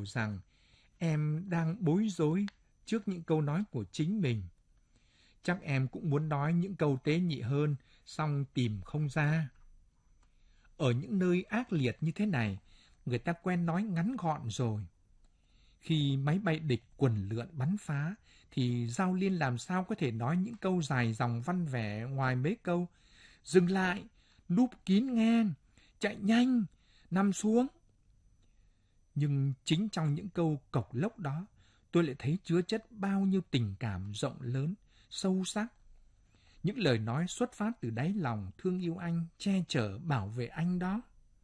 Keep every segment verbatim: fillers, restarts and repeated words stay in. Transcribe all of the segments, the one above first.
hiểu rằng em đang bối rối trước những câu nói của chính mình. Chắc em cũng muốn nói những câu tế nhị hơn, song tìm không ra. Ở những nơi ác liệt như thế này, người ta quen nói ngắn gọn rồi. Khi máy bay địch quần lượn bắn phá, thì Giao Liên làm sao có thể nói những câu dài dòng văn vẻ ngoài mấy câu dừng lại, núp kín nghe, chạy nhanh, nằm xuống. Nhưng chính trong những câu cộc lốc đó, tôi lại thấy chứa chất bao nhiêu tình cảm rộng lớn, sâu sắc. Những lời nói xuất phát từ đáy lòng thương yêu anh, che chở, bảo vệ anh đó.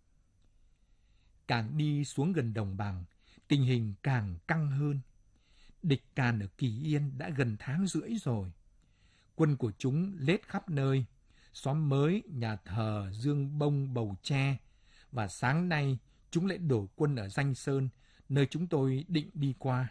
Càng đi xuống gần đồng bằng, tình hình càng căng hơn. Địch càn ở Kỳ Yên đã gần tháng rưỡi rồi. Quân của chúng lết khắp nơi, xóm mới, nhà thờ, Dương Bông, Bầu Tre. Và sáng nay, chúng lại đổ quân ở Danh Sơn, nơi chúng tôi định đi qua.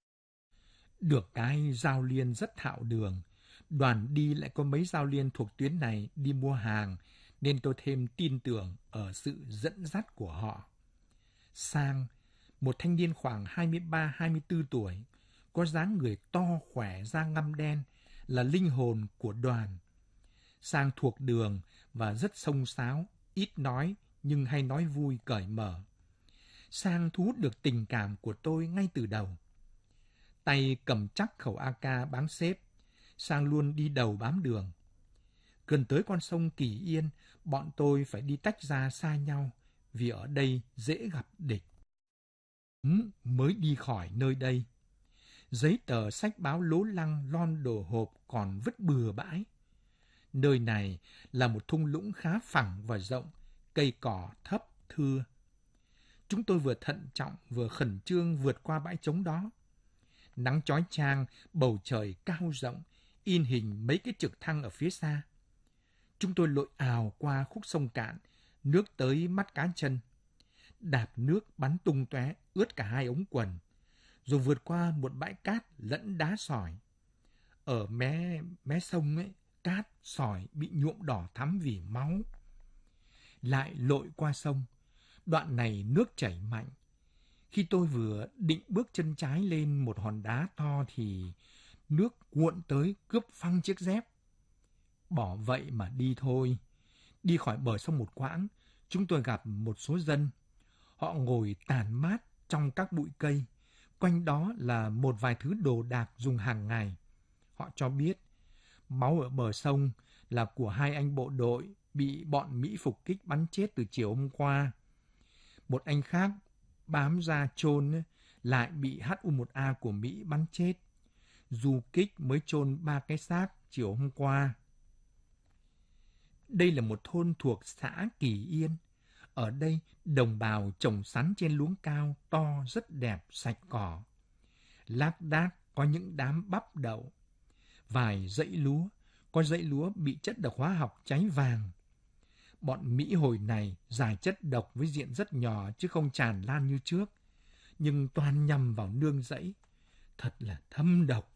Được cái Giao Liên rất thạo đường. Đoàn đi lại có mấy Giao Liên thuộc tuyến này đi mua hàng, nên tôi thêm tin tưởng ở sự dẫn dắt của họ. Sang, một thanh niên khoảng hai mươi ba hai mươi tư tuổi, có dáng người to khỏe, da ngăm đen, là linh hồn của đoàn. Sang thuộc đường và rất xông xáo, ít nói nhưng hay nói vui cởi mở. Sang thu hút được tình cảm của tôi ngay từ đầu. Tay cầm chắc khẩu a ca báng xếp, Sang luôn đi đầu bám đường. Gần tới con sông Kỳ Yên, bọn tôi phải đi tách ra xa nhau, vì ở đây dễ gặp địch. Ừ, mới đi khỏi nơi đây, giấy tờ sách báo lố lăng lon đồ hộp còn vứt bừa bãi. Nơi này là một thung lũng khá phẳng và rộng, cây cỏ thấp thưa. Chúng tôi vừa thận trọng vừa khẩn trương vượt qua bãi trống đó. Nắng chói chang, bầu trời cao rộng, in hình mấy cái trực thăng ở phía xa. Chúng tôi lội ào qua khúc sông cạn, nước tới mắt cá chân. Đạp nước bắn tung tóe, ướt cả hai ống quần. Rồi vượt qua một bãi cát lẫn đá sỏi. Ở mé, mé sông ấy, cát, sỏi bị nhuộm đỏ thắm vì máu. Lại lội qua sông. Đoạn này nước chảy mạnh. Khi tôi vừa định bước chân trái lên một hòn đá to thì nước cuộn tới cướp phăng chiếc dép. Bỏ vậy mà đi thôi. Đi khỏi bờ sông một quãng, chúng tôi gặp một số dân. Họ ngồi tản mát trong các bụi cây. Quanh đó là một vài thứ đồ đạc dùng hàng ngày. Họ cho biết máu ở bờ sông là của hai anh bộ đội bị bọn Mỹ phục kích bắn chết từ chiều hôm qua. Một anh khác bám ra chôn lại bị H U một A của Mỹ bắn chết. Du kích mới chôn ba cái xác chiều hôm qua. Đây là một thôn thuộc xã Kỳ Yên. Ở đây đồng bào trồng sắn trên luống cao to rất đẹp, sạch cỏ. Lác đác có những đám bắp đậu. Vài dãy lúa, có dãy lúa bị chất độc hóa học cháy vàng. Bọn Mỹ hồi này giải chất độc với diện rất nhỏ chứ không tràn lan như trước, nhưng toàn nhằm vào nương rẫy. Thật là thâm độc.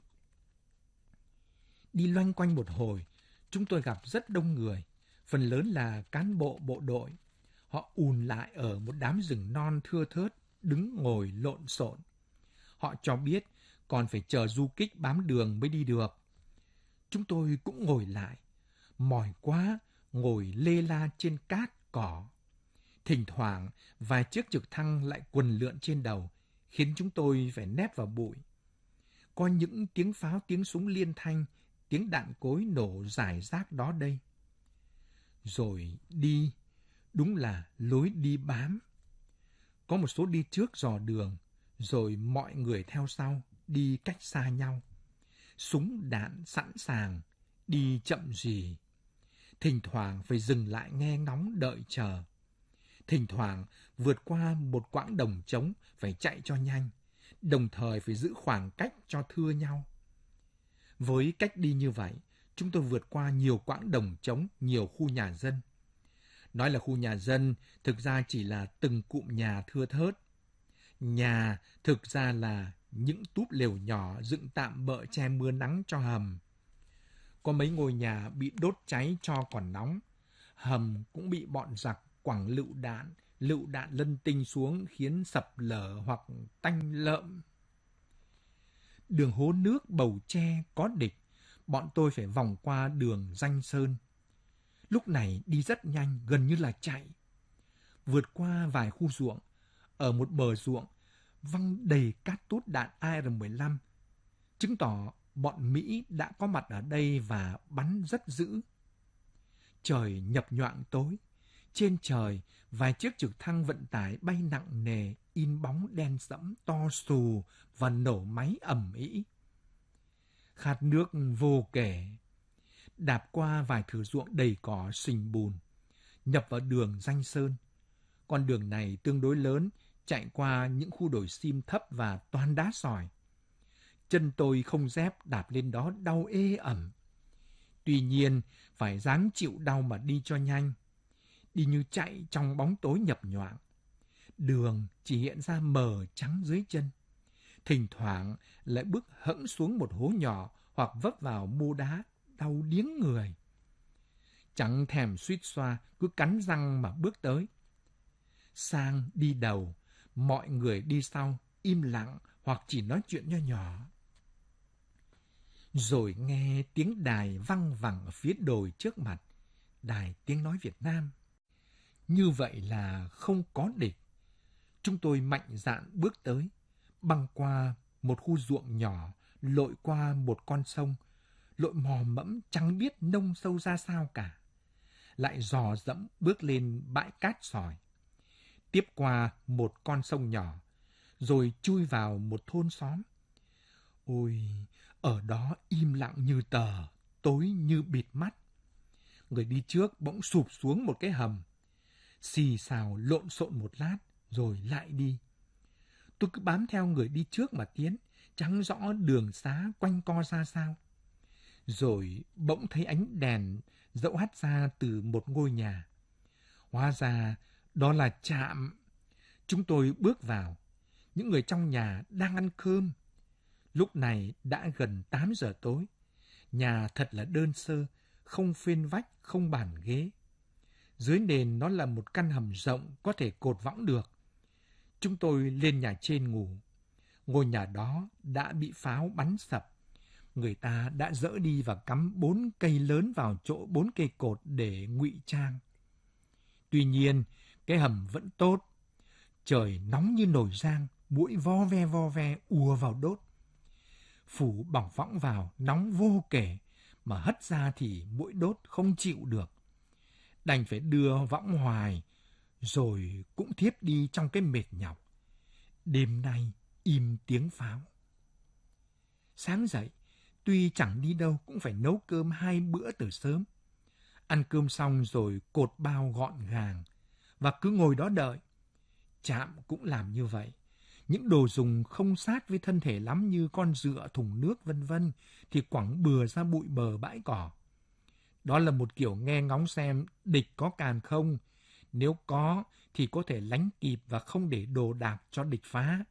Đi loanh quanh một hồi, chúng tôi gặp rất đông người, phần lớn là cán bộ bộ đội. Họ ùn lại ở một đám rừng non thưa thớt, đứng ngồi lộn xộn. Họ cho biết còn phải chờ du kích bám đường mới đi được. Chúng tôi cũng ngồi lại, mỏi quá, ngồi lê la trên cát, cỏ. Thỉnh thoảng, vài chiếc trực thăng lại quần lượn trên đầu, khiến chúng tôi phải nép vào bụi. Có những tiếng pháo, tiếng súng liên thanh, tiếng đạn cối nổ rải rác đó đây. Rồi đi, đúng là lối đi bám. Có một số đi trước dò đường, rồi mọi người theo sau, đi cách xa nhau. Súng đạn sẵn sàng, đi chậm rì. Thỉnh thoảng phải dừng lại nghe ngóng đợi chờ. Thỉnh thoảng vượt qua một quãng đồng trống phải chạy cho nhanh, đồng thời phải giữ khoảng cách cho thưa nhau. Với cách đi như vậy, chúng tôi vượt qua nhiều quãng đồng trống, nhiều khu nhà dân. Nói là khu nhà dân, thực ra chỉ là từng cụm nhà thưa thớt. Nhà thực ra là những túp lều nhỏ dựng tạm bợ che mưa nắng cho hầm. Có mấy ngôi nhà bị đốt cháy cho còn nóng. Hầm cũng bị bọn giặc quẳng lựu đạn, lựu đạn lân tinh xuống khiến sập lở hoặc tanh lợm. Đường hố nước Bầu Tre có địch, bọn tôi phải vòng qua đường Danh Sơn. Lúc này đi rất nhanh, gần như là chạy. Vượt qua vài khu ruộng, ở một bờ ruộng văng đầy cát tút đạn A R mười lăm, chứng tỏ bọn Mỹ đã có mặt ở đây và bắn rất dữ. Trời nhập nhoạng tối, trên trời vài chiếc trực thăng vận tải bay nặng nề in bóng đen sẫm to xù và nổ máy ầm ĩ. Khát nước vô kể. Đạp qua vài thửa ruộng đầy cỏ sình bùn, nhập vào đường Danh Sơn. Con đường này tương đối lớn, chạy qua những khu đồi sim thấp và toàn đá sỏi. Chân tôi không dép đạp lên đó đau ê ẩm. Tuy nhiên, phải ráng chịu đau mà đi cho nhanh. Đi như chạy trong bóng tối nhập nhoạng. Đường chỉ hiện ra mờ trắng dưới chân. Thỉnh thoảng lại bước hẫng xuống một hố nhỏ hoặc vấp vào mô đá, đau điếng người. Chẳng thèm suýt xoa, cứ cắn răng mà bước tới. Sang đi đầu, mọi người đi sau, im lặng hoặc chỉ nói chuyện nho nhỏ. Rồi nghe tiếng đài văng vẳng ở phía đồi trước mặt, đài tiếng nói Việt Nam. Như vậy là không có địch. Chúng tôi mạnh dạn bước tới, băng qua một khu ruộng nhỏ, lội qua một con sông, lội mò mẫm chẳng biết nông sâu ra sao cả. Lại dò dẫm bước lên bãi cát sỏi, tiếp qua một con sông nhỏ, rồi chui vào một thôn xóm. Ôi, ở đó im lặng như tờ, tối như bịt mắt. Người đi trước bỗng sụp xuống một cái hầm, xì xào lộn xộn một lát, rồi lại đi. Tôi cứ bám theo người đi trước mà tiến, chẳng rõ đường xá quanh co ra sao. Rồi bỗng thấy ánh đèn dẫu hắt ra từ một ngôi nhà. Hóa ra đó là trạm. Chúng tôi bước vào. Những người trong nhà đang ăn cơm. Lúc này đã gần tám giờ tối. Nhà thật là đơn sơ, không phên vách, không bàn ghế. Dưới nền nó là một căn hầm rộng có thể cột võng được. Chúng tôi lên nhà trên ngủ. Ngôi nhà đó đã bị pháo bắn sập. Người ta đã dỡ đi và cắm bốn cây lớn vào chỗ bốn cây cột để ngụy trang. Tuy nhiên, cái hầm vẫn tốt. Trời nóng như nồi rang, muỗi vo ve vo ve ùa vào đốt. Phủ bỏng võng vào, nóng vô kể, mà hất ra thì muỗi đốt không chịu được. Đành phải đưa võng hoài, rồi cũng thiếp đi trong cái mệt nhọc. Đêm nay im tiếng pháo. Sáng dậy, tuy chẳng đi đâu cũng phải nấu cơm hai bữa từ sớm. Ăn cơm xong rồi cột bao gọn gàng, và cứ ngồi đó đợi. Trạm cũng làm như vậy. Những đồ dùng không sát với thân thể lắm như con dựa, thùng nước vân vân thì quẳng bừa ra bụi bờ bãi cỏ. Đó là một kiểu nghe ngóng xem địch có càn không. Nếu có thì có thể lánh kịp và không để đồ đạc cho địch phá.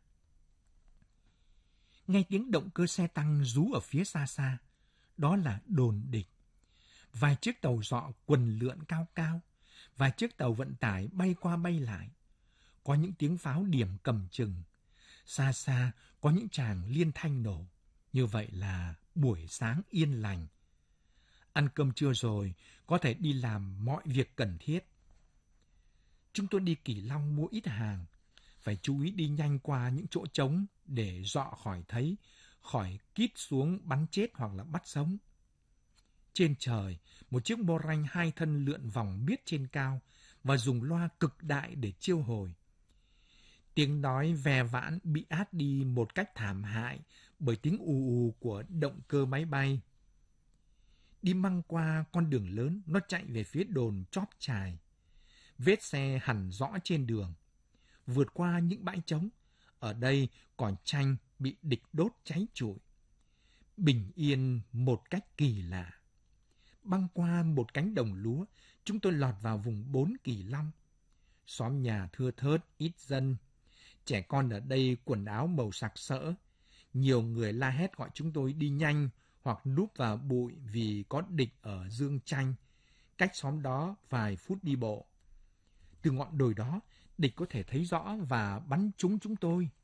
Nghe tiếng động cơ xe tăng rú ở phía xa xa. Đó là đồn địch. Vài chiếc tàu dọ quần lượn cao cao. Vài chiếc tàu vận tải bay qua bay lại. Có những tiếng pháo điểm cầm chừng. Xa xa có những tràng liên thanh nổ. Như vậy là buổi sáng yên lành. Ăn cơm trưa rồi, có thể đi làm mọi việc cần thiết. Chúng tôi đi Kỳ Long mua ít hàng. Phải chú ý đi nhanh qua những chỗ trống để dọ khỏi thấy, khỏi kít xuống bắn chết hoặc là bắt sống. Trên trời, một chiếc mô ranh hai thân lượn vòng miết trên cao và dùng loa cực đại để chiêu hồi. Tiếng nói ve vãn bị át đi một cách thảm hại bởi tiếng ù ù của động cơ máy bay. Đi măng qua con đường lớn, nó chạy về phía đồn Chóp Chài. Vết xe hằn rõ trên đường. Vượt qua những bãi trống, ở đây cỏ chanh bị địch đốt cháy trụi. Bình yên một cách kỳ lạ. Băng qua một cánh đồng lúa, chúng tôi lọt vào vùng bốn Kỳ Long. Xóm nhà thưa thớt, ít dân. Trẻ con ở đây quần áo màu sặc sỡ. Nhiều người la hét gọi chúng tôi đi nhanh hoặc núp vào bụi vì có địch ở Dương Chanh, cách xóm đó vài phút đi bộ. Từ ngọn đồi đó, Địch có thể thấy rõ và bắn trúng chúng tôi.